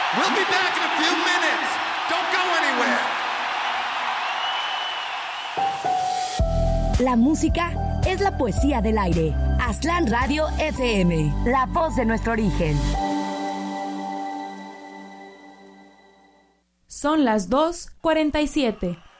We'll be back in a few minutes. Don't go anywhere. La música es la poesía del aire. Aztlán Radio FM, la voz de nuestro origen. Son las 2:47.